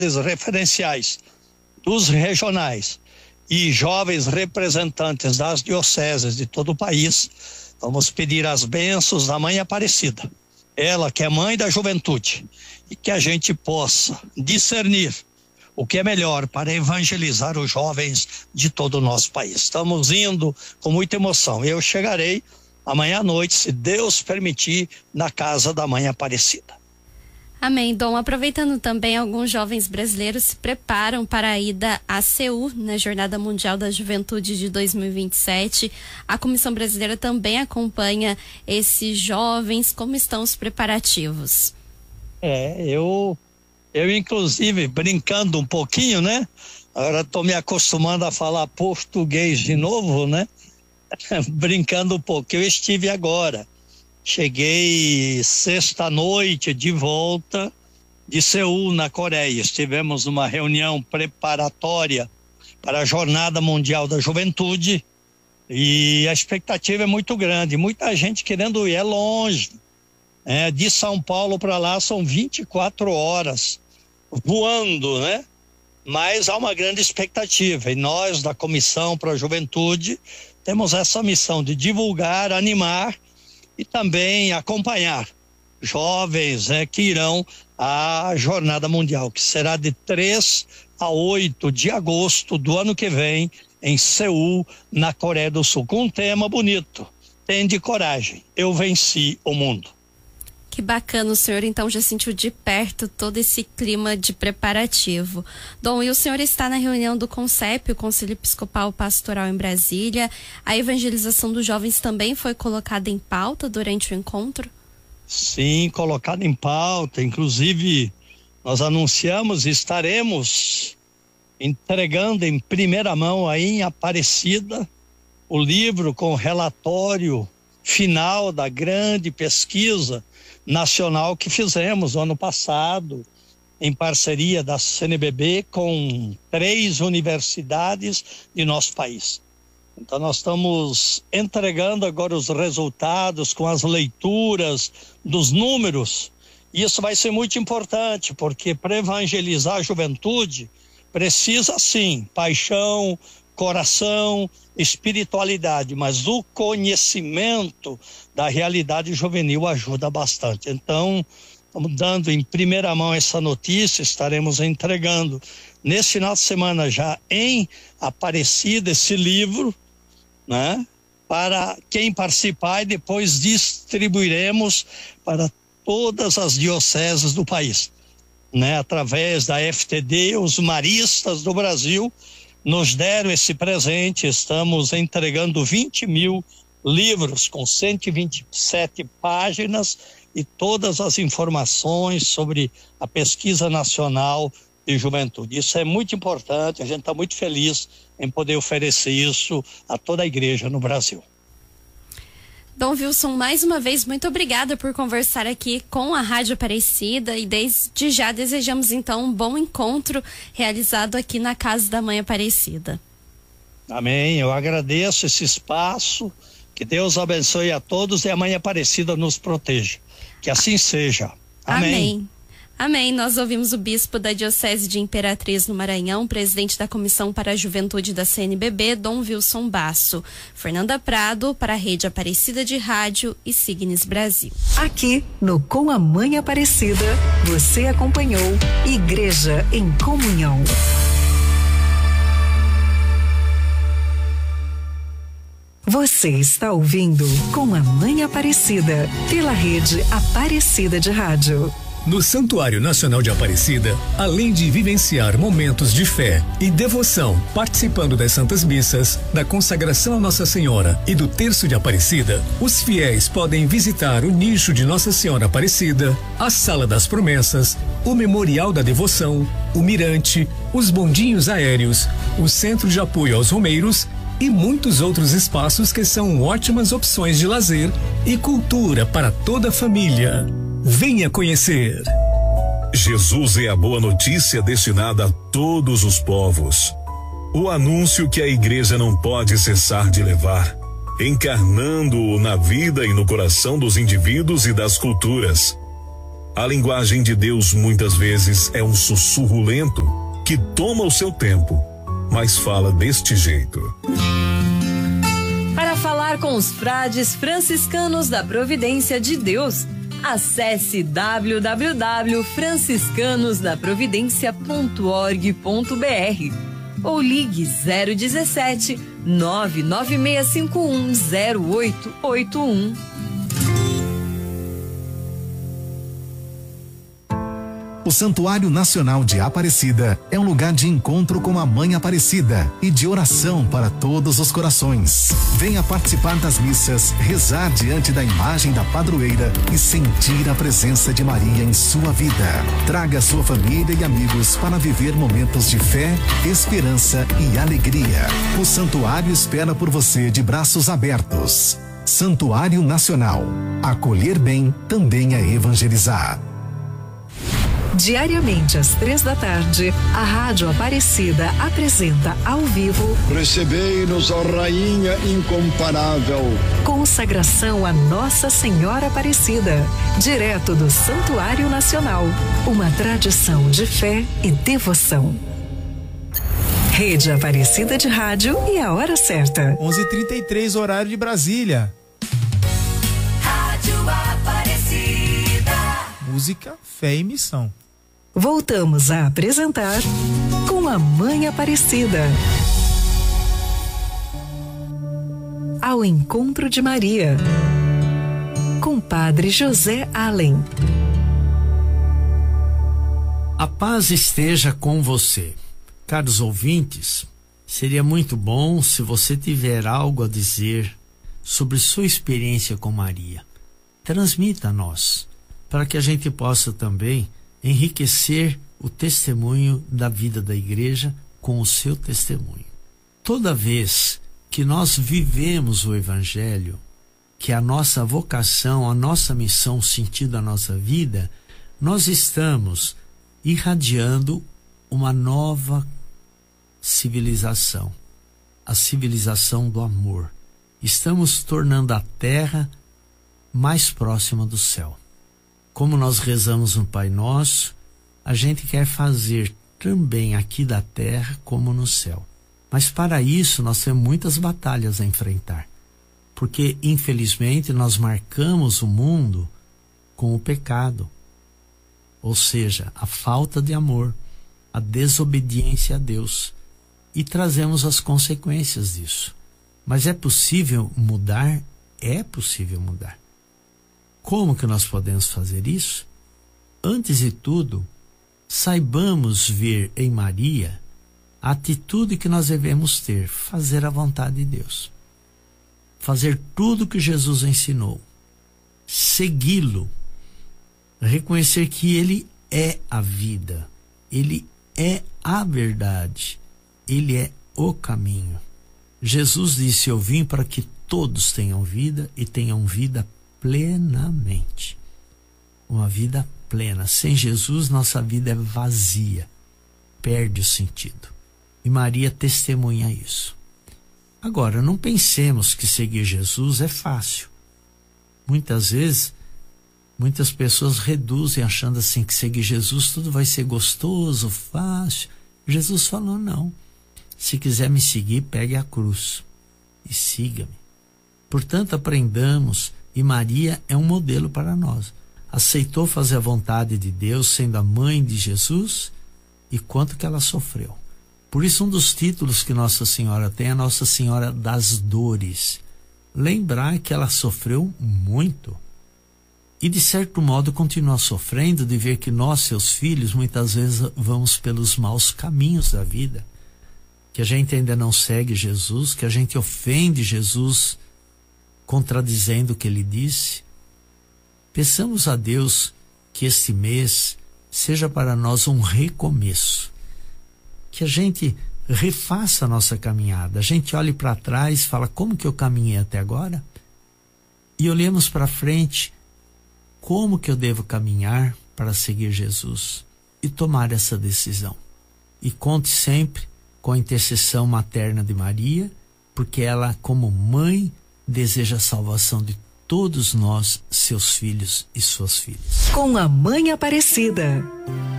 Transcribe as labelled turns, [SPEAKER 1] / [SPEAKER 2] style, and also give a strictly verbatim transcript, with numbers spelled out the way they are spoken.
[SPEAKER 1] referenciais dos regionais e jovens representantes das dioceses de todo o país, vamos pedir as bênçãos da Mãe Aparecida, ela que é mãe da juventude, e que a gente possa discernir o que é melhor para evangelizar os jovens de todo o nosso país. Estamos indo com muita emoção. Eu chegarei amanhã à noite, se Deus permitir, na casa da Mãe Aparecida.
[SPEAKER 2] Amém, Dom. Aproveitando também, alguns jovens brasileiros se preparam para a ida a Seul, na Jornada Mundial da Juventude de dois mil e vinte e sete. A Comissão Brasileira também acompanha esses jovens. Como estão os preparativos? É, eu, eu inclusive, brincando um pouquinho, né? Agora estou me acostumando a falar português de novo, né? Brincando um pouco. Eu estive agora. Cheguei sexta-noite de volta de Seul, na Coreia. Estivemos numa reunião preparatória para a Jornada Mundial da Juventude e a expectativa é muito grande. Muita gente querendo ir, é longe. É, de São Paulo para lá são vinte e quatro horas voando, né? Mas há uma grande expectativa e nós da Comissão para a Juventude temos essa missão de divulgar, animar e também acompanhar jovens né, que irão à Jornada Mundial, que será de três a oito de agosto do ano que vem, em Seul, na Coreia do Sul, com um tema bonito: tende coragem, eu venci o mundo. Que bacana, o senhor então já sentiu de perto todo esse clima de preparativo. Dom, e o senhor está na reunião do CONCEP, o Conselho Episcopal Pastoral em Brasília. A evangelização dos jovens também foi colocada em pauta durante o encontro? Sim, colocada em pauta. Inclusive, nós anunciamos e estaremos entregando em primeira mão aí em Aparecida o livro com relatório final da grande pesquisa nacional que fizemos no ano passado, em parceria da C N B B com três universidades de nosso país. Então nós estamos entregando agora os resultados com as leituras dos números. Isso vai ser muito importante, porque para evangelizar a juventude precisa sim paixão, coração, espiritualidade, mas o conhecimento da realidade juvenil ajuda bastante. Então, estamos dando em primeira mão essa notícia, estaremos entregando nesse final de semana já em Aparecida esse livro, né? Para quem participar, e depois distribuiremos para todas as dioceses do país, né? Através da F T D, os maristas do Brasil nos deram esse presente. Estamos entregando vinte mil livros com cento e vinte e sete páginas e todas as informações sobre a pesquisa nacional de juventude. Isso é muito importante, a gente está muito feliz em poder oferecer isso a toda a igreja no Brasil. Dom Wilson, mais uma vez, muito obrigada por conversar aqui com a Rádio Aparecida e desde já desejamos então um bom encontro realizado aqui na Casa da Mãe Aparecida. Amém, eu agradeço esse espaço, que Deus abençoe a todos e a Mãe Aparecida nos proteja. Que assim seja. Amém. Amém. Amém. Nós ouvimos o bispo da Diocese de Imperatriz no Maranhão, presidente da Comissão para a Juventude da C N B B, Dom Wilson Basso. Fernanda Prado, para a Rede Aparecida de Rádio e Signes Brasil.
[SPEAKER 3] Aqui no Com a Mãe Aparecida, você acompanhou Igreja em Comunhão. Você está ouvindo Com a Mãe Aparecida, pela Rede Aparecida de Rádio.
[SPEAKER 4] No Santuário Nacional de Aparecida, além de vivenciar momentos de fé e devoção, participando das Santas Missas, da consagração a Nossa Senhora e do Terço de Aparecida, os fiéis podem visitar o nicho de Nossa Senhora Aparecida, a Sala das Promessas, o Memorial da Devoção, o Mirante, os bondinhos aéreos, o Centro de Apoio aos Romeiros e muitos outros espaços que são ótimas opções de lazer e cultura para toda a família. Venha conhecer.
[SPEAKER 5] Jesus é a boa notícia destinada a todos os povos. O anúncio que a igreja não pode cessar de levar, encarnando-o na vida e no coração dos indivíduos e das culturas. A linguagem de Deus muitas vezes é um sussurro lento que toma o seu tempo, mas fala deste jeito.
[SPEAKER 6] Para falar com os frades franciscanos da Providência de Deus, acesse w w w ponto franciscanos da providencia ponto org ponto b r ou ligue zero dezessete, nove nove seis cinco um zero oito oito um.
[SPEAKER 7] O Santuário Nacional de Aparecida é um lugar de encontro com a Mãe Aparecida e de oração para todos os corações. Venha participar das missas, rezar diante da imagem da padroeira e sentir a presença de Maria em sua vida. Traga sua família e amigos para viver momentos de fé, esperança e alegria. O santuário espera por você de braços abertos. Santuário Nacional. Acolher bem também é evangelizar.
[SPEAKER 3] Diariamente às três da tarde, a Rádio Aparecida apresenta ao vivo
[SPEAKER 8] Recebei-nos, ó Rainha incomparável.
[SPEAKER 3] Consagração a Nossa Senhora Aparecida, direto do Santuário Nacional. Uma tradição de fé e devoção. Rede Aparecida de Rádio e a hora certa.
[SPEAKER 9] onze e trinta e três, horário de Brasília.
[SPEAKER 10] Rádio Aparecida.
[SPEAKER 9] Música, fé e missão.
[SPEAKER 3] Voltamos a apresentar Com a Mãe Aparecida. Ao encontro de Maria, com Padre José Allen.
[SPEAKER 11] A paz esteja com você. Caros ouvintes, seria muito bom se você tiver algo a dizer sobre sua experiência com Maria. Transmita a nós, para que a gente possa também enriquecer o testemunho da vida da igreja com o seu testemunho. Toda vez que nós vivemos o Evangelho, que a nossa vocação, a nossa missão, o sentido da nossa vida, nós estamos irradiando uma nova civilização, a civilização do amor. Estamos tornando a terra mais próxima do céu. Como nós rezamos no Pai Nosso, a gente quer fazer também aqui da terra como no céu. Mas para isso nós temos muitas batalhas a enfrentar. Porque, infelizmente, nós marcamos o mundo com o pecado. Ou seja, a falta de amor, a desobediência a Deus. E trazemos as consequências disso. Mas é possível mudar? É possível mudar. Como que nós podemos fazer isso? Antes de tudo, saibamos ver em Maria a atitude que nós devemos ter, fazer a vontade de Deus. Fazer tudo que Jesus ensinou. Segui-lo. Reconhecer que Ele é a vida. Ele é a verdade. Ele é o caminho. Jesus disse: eu vim para que todos tenham vida e tenham vida plenamente. Uma vida plena. Sem Jesus, nossa vida é vazia, perde o sentido. E Maria testemunha isso. Agora, não pensemos que seguir Jesus é fácil. Muitas vezes, muitas pessoas reduzem achando assim que seguir Jesus tudo vai ser gostoso, fácil. Jesus falou: não. Se quiser me seguir, pegue a cruz e siga-me. Portanto, aprendamos. E Maria é um modelo para nós. Aceitou fazer a vontade de Deus, sendo a mãe de Jesus, e quanto que ela sofreu. Por isso, um dos títulos que Nossa Senhora tem é Nossa Senhora das Dores. Lembrar que ela sofreu muito. E, de certo modo, continua sofrendo de ver que nós, seus filhos, muitas vezes vamos pelos maus caminhos da vida. Que a gente ainda não segue Jesus, que a gente ofende Jesus, contradizendo o que ele disse. Peçamos a Deus que este mês seja para nós um recomeço. Que a gente refaça a nossa caminhada. A gente olhe para trás e fala: como que eu caminhei até agora? E olhemos para frente: como que eu devo caminhar para seguir Jesus? E tomar essa decisão. E conte sempre com a intercessão materna de Maria, porque ela, como mãe, deseja a salvação de todos nós, seus filhos e suas filhas.
[SPEAKER 3] Com a Mãe Aparecida.